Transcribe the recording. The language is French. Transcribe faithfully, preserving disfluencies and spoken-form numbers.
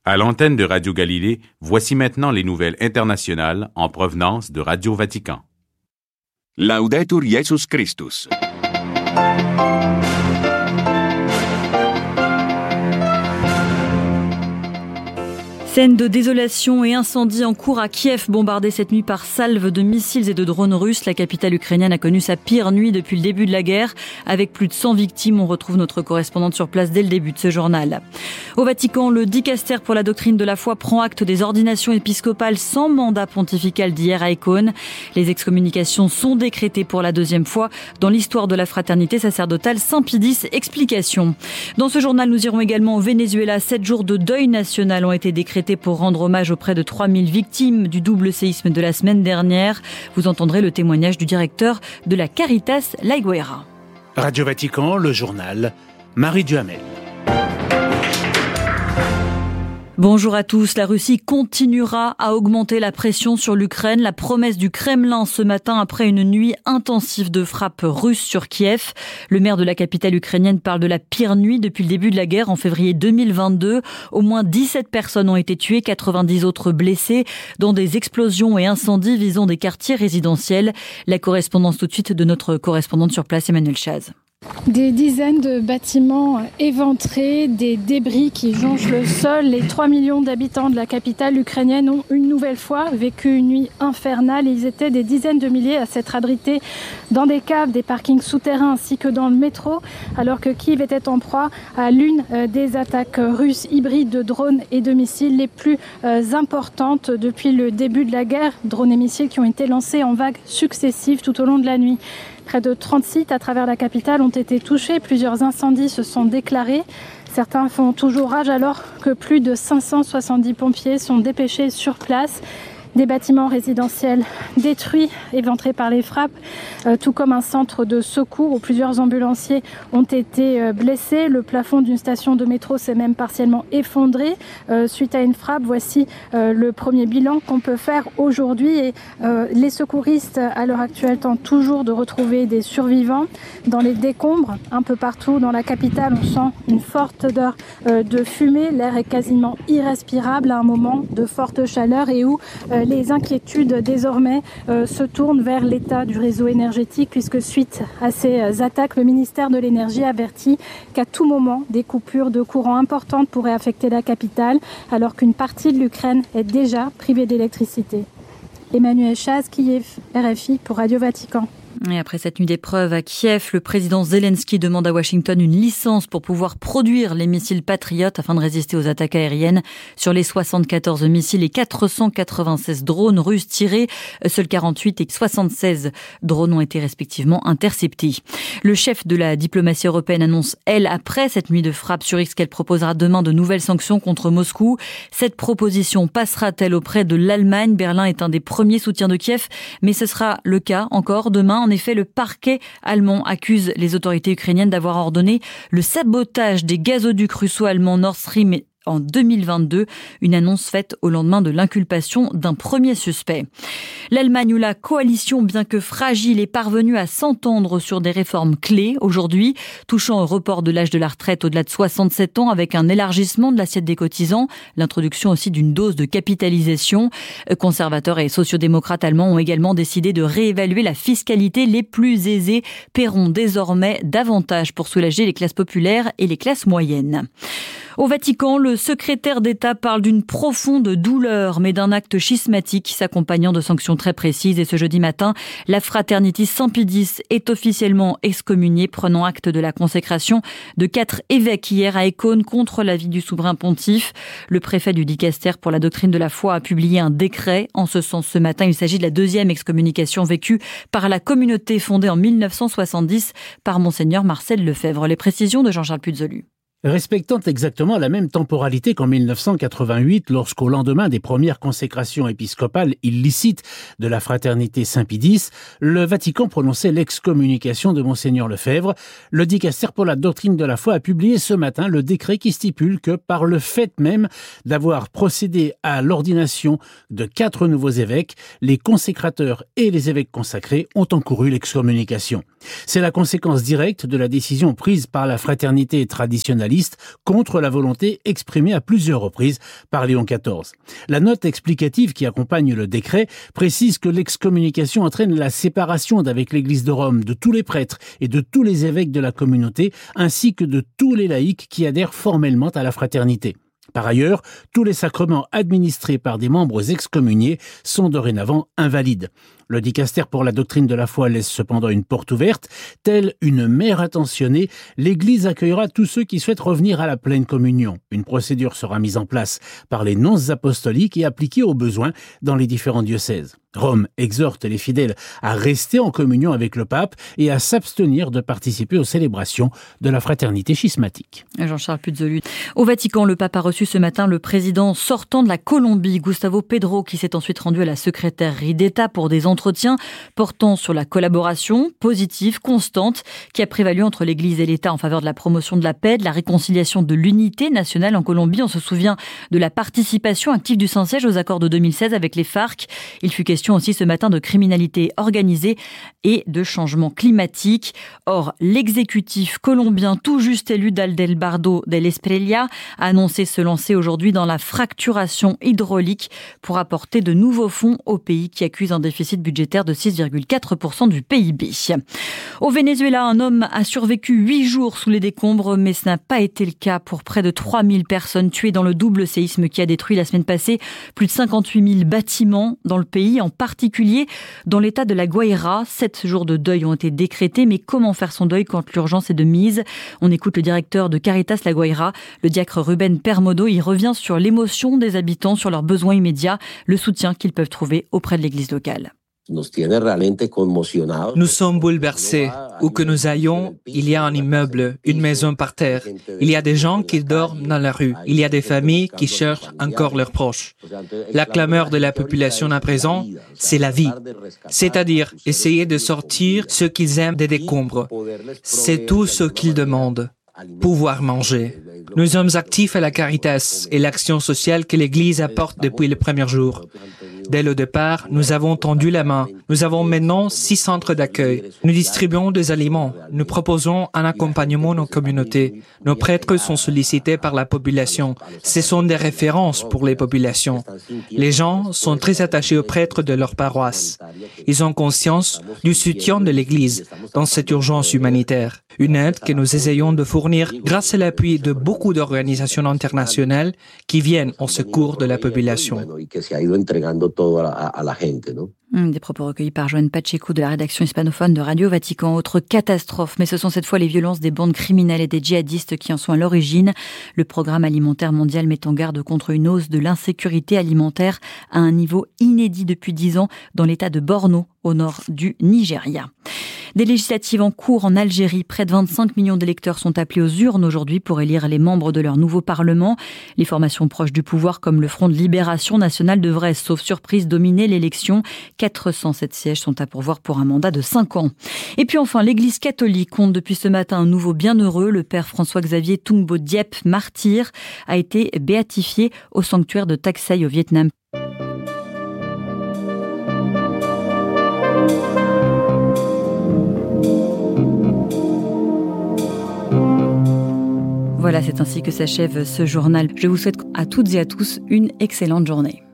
À l'antenne de Radio Galilée, voici maintenant les nouvelles internationales en provenance de Radio Vatican. Laudetur Jesus Christus. Scène de désolation et incendie en cours à Kiev, bombardée cette nuit par salves de missiles et de drones russes. La capitale ukrainienne a connu sa pire nuit depuis le début de la guerre. Avec plus de cent victimes, on retrouve notre correspondante sur place dès le début de ce journal. Au Vatican, le dicaster pour la doctrine de la foi prend acte des ordinations épiscopales sans mandat pontifical d'hier à Écône. Les excommunications sont décrétées pour la deuxième fois dans l'histoire de la fraternité sacerdotale Saint-Pie-X. Explication. Dans ce journal, nous irons également au Venezuela. Sept jours de deuil national ont été décrétés pour rendre hommage aux près de trois mille victimes du double séisme de la semaine dernière. Vous entendrez le témoignage du directeur de la Caritas, La Higuera. Radio Vatican, le journal, Marie Duhamel. Bonjour à tous. La Russie continuera à augmenter la pression sur l'Ukraine. La promesse du Kremlin ce matin après une nuit intensive de frappes russes sur Kiev. Le maire de la capitale ukrainienne parle de la pire nuit depuis le début de la guerre en février deux mille vingt-deux. Au moins dix-sept personnes ont été tuées, quatre-vingt-dix autres blessées dans des explosions et incendies visant des quartiers résidentiels. La correspondance tout de suite de notre correspondante sur place, Emmanuel Chaz. Des dizaines de bâtiments éventrés, des débris qui jonchent le sol. Les trois millions d'habitants de la capitale ukrainienne ont une nouvelle fois vécu une nuit infernale. Ils étaient des dizaines de milliers à s'être abrités dans des caves, des parkings souterrains ainsi que dans le métro, alors que Kiev était en proie à l'une des attaques russes hybrides de drones et de missiles les plus importantes depuis le début de la guerre. Drones et missiles qui ont été lancés en vagues successives tout au long de la nuit. Près de trente sites à travers la capitale ont été touchés. Plusieurs incendies se sont déclarés. Certains font toujours rage alors que plus de cinq cent soixante-dix pompiers sont dépêchés sur place. Des bâtiments résidentiels détruits, éventrés par les frappes, euh, tout comme un centre de secours où plusieurs ambulanciers ont été euh, blessés. Le plafond d'une station de métro s'est même partiellement effondré euh, suite à une frappe. Voici euh, le premier bilan qu'on peut faire aujourd'hui. Et euh, les secouristes, à l'heure actuelle, tentent toujours de retrouver des survivants. Dans les décombres, un peu partout dans la capitale, on sent une forte odeur euh, de fumée. L'air est quasiment irrespirable à un moment de forte chaleur et où euh, les inquiétudes désormais euh, se tournent vers l'état du réseau énergétique puisque suite à ces attaques, le ministère de l'Énergie avertit qu'à tout moment, des coupures de courant importantes pourraient affecter la capitale alors qu'une partie de l'Ukraine est déjà privée d'électricité. Emmanuel Chaz, Kiev, R F I pour Radio Vatican. Et après cette nuit d'épreuve à Kiev, le président Zelensky demande à Washington une licence pour pouvoir produire les missiles Patriot afin de résister aux attaques aériennes. Sur les soixante-quatorze missiles et quatre cent quatre-vingt-seize drones russes tirés, seuls quarante-huit et soixante-seize drones ont été respectivement interceptés. Le chef de la diplomatie européenne annonce, elle, après cette nuit de frappe sur X, qu'elle proposera demain de nouvelles sanctions contre Moscou. Cette proposition passera-t-elle auprès de l'Allemagne ? Berlin est un des premiers soutiens de Kiev, mais ce sera le cas encore demain. En effet, le parquet allemand accuse les autorités ukrainiennes d'avoir ordonné le sabotage des gazoducs russo-allemands Nord Stream en deux mille vingt-deux, une annonce faite au lendemain de l'inculpation d'un premier suspect. L'Allemagne ou la coalition, bien que fragile, est parvenue à s'entendre sur des réformes clés aujourd'hui, touchant au report de l'âge de la retraite au-delà de soixante-sept ans avec un élargissement de l'assiette des cotisants, l'introduction aussi d'une dose de capitalisation. Conservateurs et sociodémocrates allemands ont également décidé de réévaluer la fiscalité. Les plus aisés paieront désormais davantage pour soulager les classes populaires et les classes moyennes. Au Vatican, le secrétaire d'État parle d'une profonde douleur, mais d'un acte schismatique s'accompagnant de sanctions très précises. Et ce jeudi matin, la fraternité Saint-Pie-X est officiellement excommuniée, prenant acte de la consécration de quatre évêques hier à Écône contre l'avis du souverain pontife. Le préfet du dicaster pour la doctrine de la foi a publié un décret. En ce sens, ce matin, il s'agit de la deuxième excommunication vécue par la communauté fondée en mille neuf cent soixante-dix par Monseigneur Marcel Lefebvre. Les précisions de Jean-Charles Puzolu. Respectant exactement la même temporalité qu'en mille neuf cent quatre-vingt-huit, lorsqu'au lendemain des premières consécrations épiscopales illicites de la fraternité Saint-Pie-X, le Vatican prononçait l'excommunication de Monseigneur Lefebvre. Le dicaster pour la doctrine de la foi a publié ce matin le décret qui stipule que par le fait même d'avoir procédé à l'ordination de quatre nouveaux évêques, les consécrateurs et les évêques consacrés ont encouru l'excommunication. C'est la conséquence directe de la décision prise par la fraternité traditionnaliste nationaliste contre la volonté exprimée à plusieurs reprises par Léon quatorze. La note explicative qui accompagne le décret précise que l'excommunication entraîne la séparation d'avec l'Église de Rome de tous les prêtres et de tous les évêques de la communauté, ainsi que de tous les laïcs qui adhèrent formellement à la fraternité. Par ailleurs, tous les sacrements administrés par des membres excommuniés sont dorénavant invalides. Le dicastère pour la doctrine de la foi laisse cependant une porte ouverte. Telle une mère attentionnée, l'Église accueillera tous ceux qui souhaitent revenir à la pleine communion. Une procédure sera mise en place par les nonces apostoliques et appliquée aux besoins dans les différents diocèses. Rome exhorte les fidèles à rester en communion avec le pape et à s'abstenir de participer aux célébrations de la fraternité schismatique. Jean-Charles Puzolu. Au Vatican, le pape a reçu ce matin le président sortant de la Colombie, Gustavo Petro, qui s'est ensuite rendu à la secrétairerie d'État pour des entretiens portant sur la collaboration positive, constante, qui a prévalu entre l'Église et l'État en faveur de la promotion de la paix, de la réconciliation, de l'unité nationale en Colombie. On se souvient de la participation active du Saint-Siège aux accords de deux mille seize avec les FARC. Il fut question aussi ce matin de criminalité organisée et de changement climatique. Or, l'exécutif colombien tout juste élu d'Aldelbardo del Espriella a annoncé se lancer aujourd'hui dans la fracturation hydraulique pour apporter de nouveaux fonds au pays qui accuse un déficit budgétaire de six virgule quatre pour cent du P I B. Au Venezuela, un homme a survécu huit jours sous les décombres, mais ce n'a pas été le cas pour près de trois mille personnes tuées dans le double séisme qui a détruit la semaine passée plus de cinquante-huit mille bâtiments dans le pays, en particulier dans l'état de la Guaira. Sept jours de deuil ont été décrétés, mais comment faire son deuil quand l'urgence est de mise? On écoute le directeur de Caritas La Guaira, le diacre Ruben Permodo. Il revient sur l'émotion des habitants, sur leurs besoins immédiats, le soutien qu'ils peuvent trouver auprès de l'église locale. Nous sommes bouleversés. Où que nous ayons, il y a un immeuble, une maison par terre. Il y a des gens qui dorment dans la rue. Il y a des familles qui cherchent encore leurs proches. La clameur de la population à présent, c'est la vie. C'est-à-dire essayer de sortir ce qu'ils aiment des décombres. C'est tout ce qu'ils demandent. Pouvoir manger. Nous sommes actifs à la Caritas et l'action sociale que l'Église apporte depuis le premier jour. Dès le départ, nous avons tendu la main. Nous avons maintenant six centres d'accueil. Nous distribuons des aliments. Nous proposons un accompagnement aux communautés. Nos prêtres sont sollicités par la population. Ce sont des références pour les populations. Les gens sont très attachés aux prêtres de leur paroisse. Ils ont conscience du soutien de l'Église dans cette urgence humanitaire. Une aide que nous essayons de fournir grâce à l'appui de beaucoup d'organisations internationales qui viennent au secours de la population. Des propos recueillis par Joanne Pacheco de la rédaction hispanophone de Radio Vatican. Autre catastrophe, mais ce sont cette fois les violences des bandes criminelles et des djihadistes qui en sont à l'origine. Le Programme alimentaire mondial met en garde contre une hausse de l'insécurité alimentaire à un niveau inédit depuis dix ans dans l'état de Borno, au nord du Nigeria. Des législatives en cours en Algérie. Près de vingt-cinq millions d'électeurs sont appelés aux urnes aujourd'hui pour élire les membres de leur nouveau parlement. Les formations proches du pouvoir comme le Front de Libération Nationale devraient, sauf surprise, dominer l'élection. quatre cent sept sièges sont à pourvoir pour un mandat de cinq ans. Et puis enfin, l'Église catholique compte depuis ce matin un nouveau bienheureux. Le père François-Xavier Tungbo Diep, martyr, a été béatifié au sanctuaire de Taksay au Vietnam. Voilà, c'est ainsi que s'achève ce journal. Je vous souhaite à toutes et à tous une excellente journée.